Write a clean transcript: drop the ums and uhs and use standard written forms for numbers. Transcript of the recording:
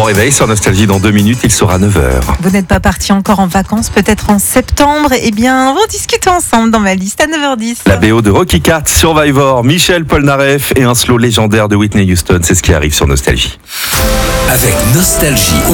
réveil sur Nostalgie dans 2 minutes, il sera 9h. Vous n'êtes pas parti encore en vacances, peut-être en septembre? Eh bien, on va en discuter ensemble dans ma liste à 9h10. La BO de Rocky Kart, Survivor, Michel Polnareff et un slow légendaire de Whitney Houston, c'est ce qui arrive sur Nostalgie. Avec Nostalgie au